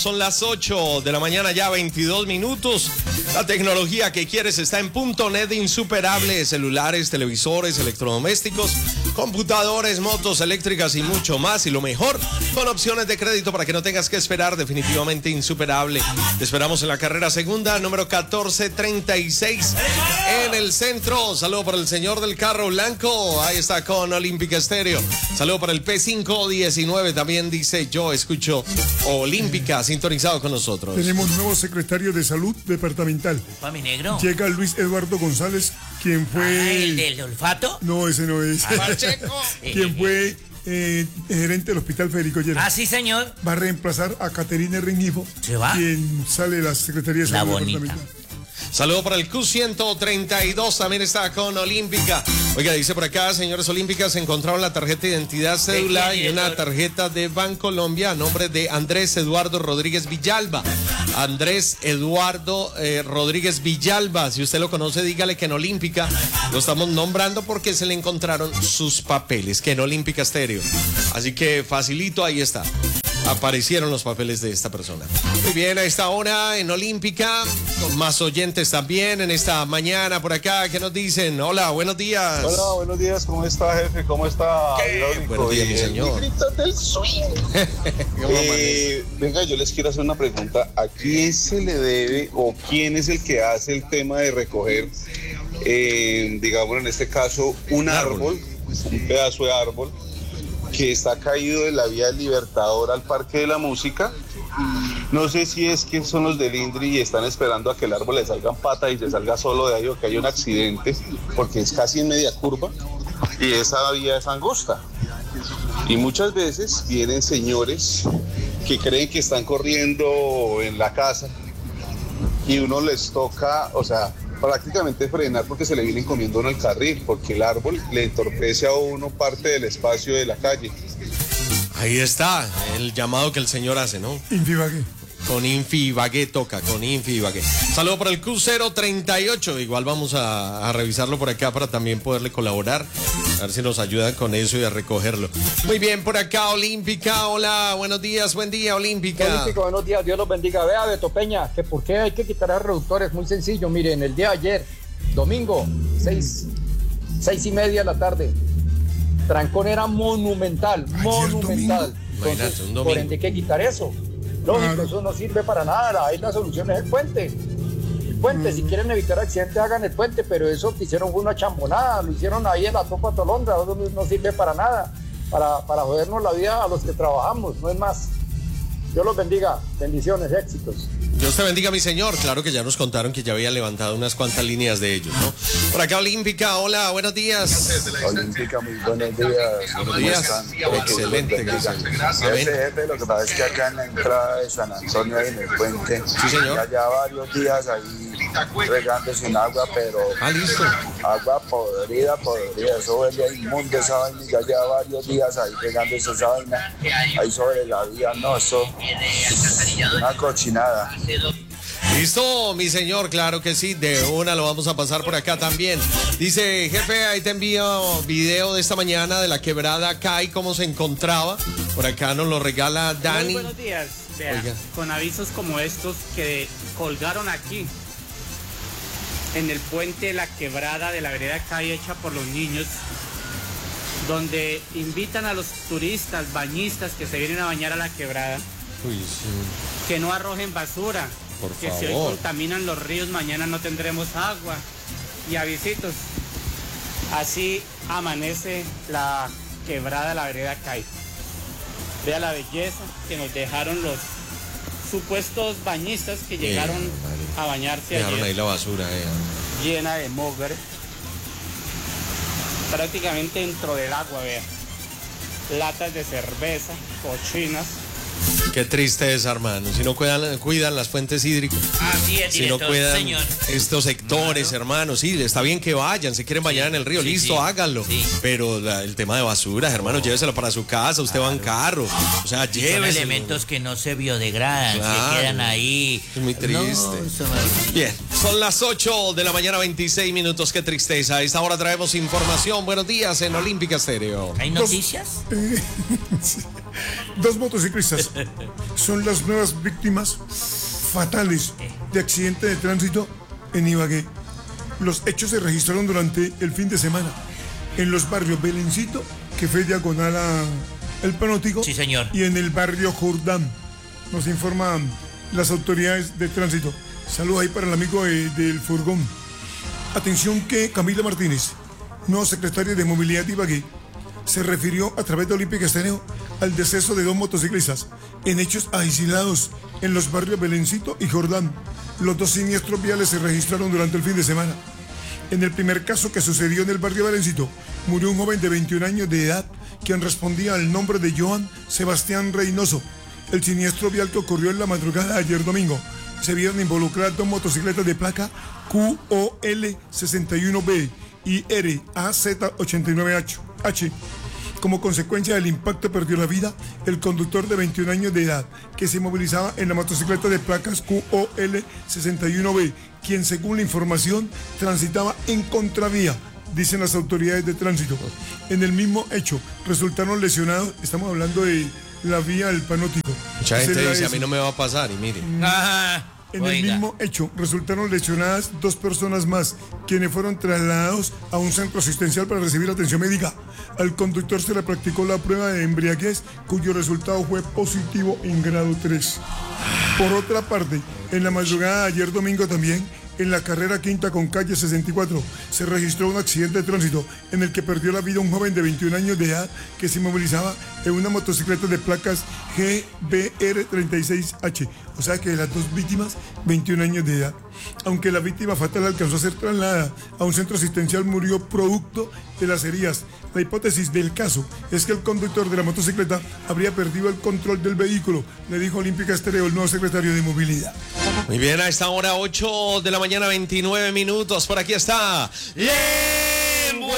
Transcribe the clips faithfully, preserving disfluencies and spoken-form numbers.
Son las ocho de la mañana, ya veintidós minutos. La tecnología que quieres está en punto net insuperable. Celulares, televisores, electrodomésticos, computadores, motos eléctricas y mucho más. Y lo mejor, con opciones de crédito para que no tengas que esperar. Definitivamente insuperable. Te esperamos en la carrera segunda, número catorce treinta y seis, en el centro. Saludo para el señor del carro blanco. Ahí está con Olímpica Estéreo. Saludo para el P cinco diecinueve. También dice: yo escucho Olímpica, sintonizado con nosotros. Tenemos nuevo secretario de Salud departamental. ¿Pa mi negro? Llega Luis Eduardo González, quien fue... Ah, ¿el del olfato? No, ese no es. Pacheco. Quien fue eh, gerente del Hospital Federico Lleras. Ah, sí, señor. Va a reemplazar a Caterina Rengifo. ¿Se va? Quien sale de la Secretaría de La Salud bonita. departamental. Saludo para el Q ciento treinta y dos, también está con Olímpica. Oiga, dice por acá, señores Olímpicas, encontraron la tarjeta de identidad cédula y una tarjeta de Bancolombia a nombre de Andrés Eduardo Rodríguez Villalba. Andrés Eduardo eh, Rodríguez Villalba, si usted lo conoce, dígale que en Olímpica lo estamos nombrando porque se le encontraron sus papeles, que en Olímpica Estéreo. Así que facilito, ahí está. Aparecieron los papeles de esta persona. Muy bien, a esta hora en Olímpica, con más oyentes también en esta mañana por acá, ¿qué nos dicen? Hola, buenos días. Hola, buenos días, ¿cómo está, jefe? ¿Cómo está? ¿Qué? Buenos días, mi señor. Gritos del swing. eh, venga, yo les quiero hacer una pregunta. ¿A quién se le debe o quién es el que hace el tema de recoger, eh, digamos en este caso, un árbol, un pedazo de árbol que está caído de la vía del Libertador al Parque de la Música? No sé si es que son los del INDRI y están esperando a que el árbol le salgan patas y se salga solo de ahí o que haya un accidente, porque es casi en media curva y esa vía es angosta. Y muchas veces vienen señores que creen que están corriendo en la casa y uno les toca, o sea, prácticamente frenar porque se le vienen comiendo uno el carril, porque el árbol le entorpece a uno parte del espacio de la calle. Ahí está el llamado que el señor hace, ¿no? Infibagué. Con Infi Ibagué toca, con Infi Ibagué. Saludo para el Q cero treinta y ocho. Igual vamos a, a revisarlo por acá para también poderle colaborar. A ver si nos ayudan con eso y a recogerlo. Muy bien, por acá Olímpica. Hola, buenos días, buen día, Olímpica. Olímpica, buenos días, Dios los bendiga. Vea, Beto Peña, que por qué hay que quitar a reductores. Muy sencillo, miren, el día de ayer, domingo, seis, seis y media de la tarde. Trancón era monumental, Ayer, monumental. Imagínate, un domingo. Por ende hay que quitar eso. Lógico, Claro. eso no sirve para nada. Ahí la solución es el puente. El puente, si quieren evitar accidentes, hagan el puente, pero eso que hicieron fue una chambonada, lo hicieron ahí en la Topa Tolondra, eso no, no sirve para nada, para, para jodernos la vida a los que trabajamos, no es más. Dios los bendiga, bendiciones, éxitos. Dios te bendiga, mi señor. Claro que ya nos contaron que ya había levantado unas cuantas líneas de ellos, ¿no? Por acá Olímpica, hola, buenos días. Olímpica, muy buenos días. Buenos días. Excelente, gracias. Amén. Ese jefe, lo que pasa es que acá en la entrada de San Antonio, ahí en el puente, Sí, señor. ya lleva varios días ahí regando sin agua, pero Ah, listo. agua podrida, podrida, eso huele a inmundo esa vaina, y ya lleva varios días ahí regándose esa vaina, ahí sobre la vía, no, eso, una cochinada. Listo, mi señor, claro que sí, de una lo vamos a pasar por acá también. Dice, jefe, ahí te envío video de esta mañana de la quebrada acá y cómo se encontraba. Por acá nos lo regala Dani. Muy buenos días. Vea, Oiga. con avisos como estos que colgaron aquí en el puente de la quebrada de la vereda Cay hecha por los niños, donde invitan a los turistas, bañistas que se vienen a bañar a la quebrada, Uy, sí. que no arrojen basura, Por que si hoy favor. contaminan los ríos, mañana no tendremos agua. Y avisitos, así amanece la quebrada de la vereda Cay. Vea la belleza que nos dejaron los supuestos bañistas que llegaron madre. a bañarse Dejaron ahí ayer, la basura, eh. llena de mugre, prácticamente dentro del agua, vea, latas de cerveza, cochinas. Qué tristeza, hermano. Si no cuidan, cuidan las fuentes hídricas. Así es, Si no director, cuidan señor. estos sectores, Claro. hermano, sí, está bien que vayan, si quieren bañar en el río, sí, listo, sí, háganlo. sí. Pero la- el tema de basura, hermano, lléveselo para su casa, usted va en carro. O sea, Son lléveselo. elementos que no se biodegradan, Claro. que quedan ahí. Es muy triste. No, eso no- Bien, son las ocho de la mañana, veintiséis minutos, qué tristeza. A esta hora traemos información. Buenos días en Olímpica Estéreo. ¿Hay noticias? Sí. Dos motociclistas son las nuevas víctimas fatales de accidente de tránsito en Ibagué. Los hechos se registraron durante el fin de semana en los barrios Belencito, que fue diagonal a El Panótico, Sí, señor. y en el barrio Jordán. Nos informan las autoridades de tránsito. Saludos ahí para el amigo de- del furgón. Atención que Camila Martínez, nueva secretaria de Movilidad de Ibagué, se refirió a través de Olímpica Estéreo al deceso de dos motociclistas en hechos aislados en los barrios Belencito y Jordán. Los dos siniestros viales se registraron durante el fin de semana. En el primer caso que sucedió en el barrio Belencito, murió un joven de veintiún años de edad quien respondía al nombre de Joan Sebastián Reynoso. El siniestro vial que ocurrió en la madrugada de ayer domingo se vieron involucradas dos motocicletas de placa Q O L sesenta y uno B y R A Z ochenta y nueve H. Como consecuencia del impacto perdió la vida el conductor de veintiún años de edad que se movilizaba en la motocicleta de placas Q O L sesenta y uno B, quien según la información transitaba en contravía, dicen las autoridades de tránsito. En el mismo hecho resultaron lesionados, estamos hablando de la vía del Panótico. Mucha Esa gente es la dice, a S. mí no me va a pasar, y mire. Ajá. En el Oiga. mismo hecho resultaron lesionadas dos personas más, quienes fueron trasladados a un centro asistencial para recibir atención médica. Al conductor se le practicó la prueba de embriaguez, cuyo resultado fue positivo en grado tres. Por otra parte, en la madrugada de ayer domingo también, en la carrera quinta con calle sesenta y cuatro, se registró un accidente de tránsito en el que perdió la vida un joven de veintiún años de edad que se movilizaba en una motocicleta de placas G B R treinta y seis H. O sea que de las dos víctimas, veintiún años de edad. Aunque la víctima fatal alcanzó a ser trasladada a un centro asistencial, murió producto de las heridas. La hipótesis del caso es que el conductor de la motocicleta habría perdido el control del vehículo, le dijo Olímpica Estéreo el nuevo secretario de Movilidad. Muy bien, a esta hora, ocho de la mañana, veintinueve minutos. Por aquí está. Lengüe,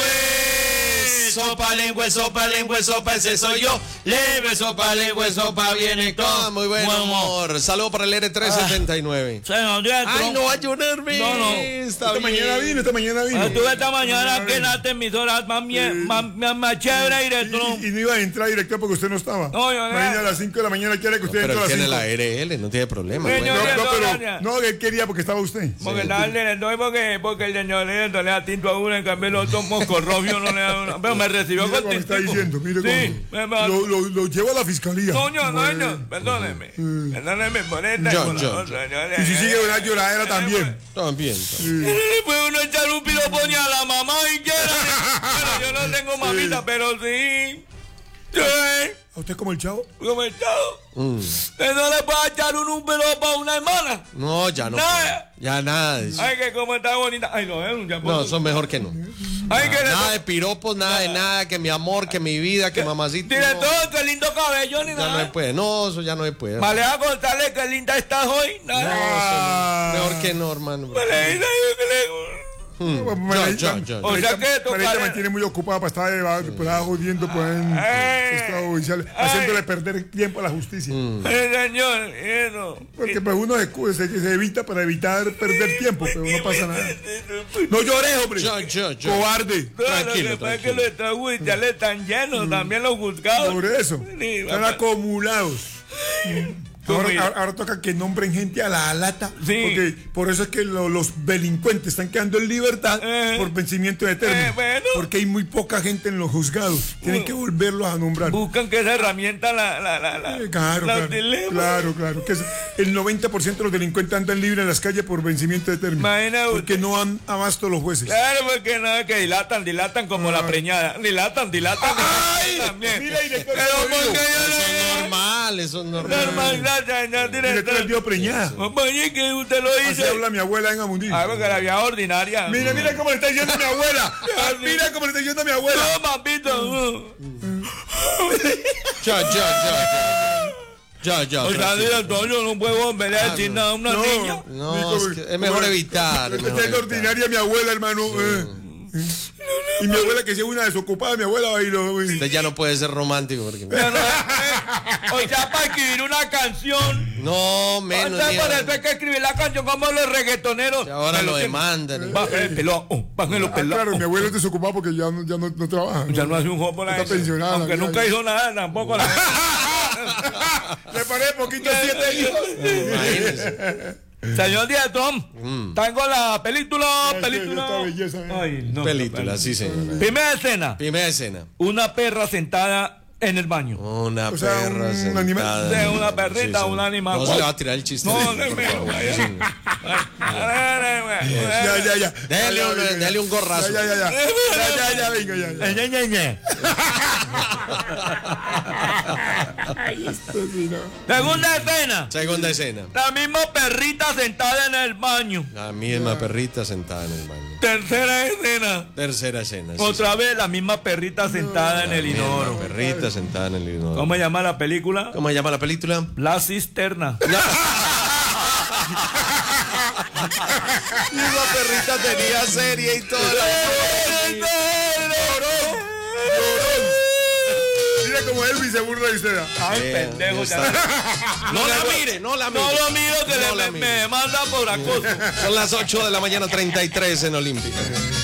sopa, lengüe, sopa, lengüe, sopa, ese soy yo. Lengüe, sopa, lengüe, sopa, viene con. Ah, muy buen humor. Saludo para el R tres setenta y nueve. Señor director. Ay, no va a llorarme. No, no. Está Esta bien. mañana vino, esta mañana vino. Estuve esta mañana que en las emisoras más, bien- más, más, más chévere, director. Y, y no iba a entrar director porque usted no estaba. No, yo no. Mañana a las cinco de la mañana quiere que usted Pero entre a él las tiene cinco. la R L, no tiene problema. Señor, bueno. No, no, pero Gracias. no, él quería porque estaba usted. Porque estaba el director, porque, porque el señor director le da tinto a uno, en cambio el otro moscorrofio no le da una. Pero me recibió Mire con cómo está tintico. diciendo, mire Sí, cómo. me- Lo, lo, lo llevo a la fiscalía. No, no, no, Bueno. no, perdóneme. Perdóneme por esta Yo, y por la yo, otra, señor. Y si sigue una lloradera también. También. ¿No le puede uno echar un piropo ni a la mamá y quiera? Bueno, yo no tengo mamita, pero sí. Sí. ¿A usted como el chavo? ¿Cómo está? Mm. ¿Que no le puede echar un, un piropo a una hermana? No, ya no. Nada. Ya nada de eso. Ay, que como está bonita. Ay, no, es un chapo. No, eso es mejor que no. Ay, que Nada le de piropos, nada de nada, que mi amor, que mi vida, que mamacita. Tiene no. todo, qué lindo cabello, ni Ya no se nada. puede, no, eso ya no se puede. Vale, a contarle qué linda estás hoy. No, Nada. Ah. eso no. Mejor que no, hermano. Vale, dice yo que le- Mm. Marita- Yo, yo, yo. O sea que Marita tocaré- me tiene muy ocupada para estar de- por ahí jodiendo por ahí en Ay. estado judicial, Ay. haciéndole perder tiempo a la justicia. Ay, señor, eso. Porque pues uno se, cu- se, se evita para evitar perder tiempo, pero no pasa nada. No llores, hombre. Yo, yo, yo. Cobarde. No, Tranquilo, lo que pasa es que tranquilo. los estados judiciales están llenos, también los juzgados. Por eso. Sí, Están papá. acumulados. Ahora, ahora- ahora toca que nombren gente a la lata, Sí. porque por eso es que lo- los delincuentes están quedando en libertad Eh. por vencimiento de término, Eh, bueno. porque hay muy poca gente en los juzgados, tienen que volverlos a nombrar. Buscan que esa herramienta la, la, la, la, Eh, Claro, la claro, utilemos. claro, claro, que es- el noventa por ciento de los delincuentes andan libres en las calles por vencimiento de término, Imagina usted. porque no han abasto los jueces. Claro, porque nada, que dilatan, dilatan como la preñada. Dilatan, dilatan. ¡Ay! También. Mira, director, Pero lo porque digo. yo Eso es no normal, eso es normal. normal, gracias, señor Mire, tú eres director. dio preñada. Oye, que usted lo Así dice. habla mi abuela en Amundí. Ah, porque la vía ordinaria. Mira, mira cómo le está diciendo a mi abuela. Ah, Mira cómo le está diciendo a mi abuela. No, papito. Ya, ya, ya, ya. Ya, ya. O sea, tranquilo. director, yo no puedo volver a decir nada a una niña. No, es, que es mejor evitar. Le es está mejor diciendo evitar. ordinaria a mi abuela, hermano. eh. Y mi abuela que sea una desocupada, mi abuela ahí lo. Usted ya no puede ser romántico porque. Pero no, eh, o sea, para escribir una canción. No, menos. Entonces, ni- por eso hay que escribir la canción como los reggaetoneros. Y ahora Me lo tienen- demandan. Baje el pelón, oh, baje los Ah, pelón. claro, mi abuela es desocupada porque ya no, ya no, no trabaja. Ya no hace un juego por la Está gente. pensionada, Aunque ya, nunca ya. hizo nada tampoco. La Le paré poquito siete hijos. Imagínese. Señor director, Mm. tengo la película, Esta película. belleza, ¿eh? Ay, no, Película, no, sí, señor. Primera escena, Primera escena. una perra sentada en el baño. Una O sea, perra un sentada. animal. De una perrita, Sí, sí. un animal. No se le va a tirar el chiste. No, de- no, por no, favor. no, Sí. Ya, ya, ya. Dele Ya, un, ya, dele un gorrazo. Ya, ya, ya. Ya, ya, ya, venga, ya. ya. Ñe, Ñe, Ñe. Esto sí, no. Segunda escena, Segunda escena. la misma perrita sentada en el baño. La misma perrita sentada en el baño. Tercera escena, Tercera escena. sí, otra vez la misma perrita sentada en sí. el La misma inodoro. perrita sentada en el inodoro. ¿Cómo se llama la película? ¿Cómo se llama la película? La cisterna. Y la perrita tenía serie y todo. Mira como Elvis se burla de usted. Ay, Bien, pendejo. está. ya- No la mire, no la mire. No lo miro que No le- la me, mire. me demanda por acoso. Son las ocho de la mañana, treinta y tres en Olímpica.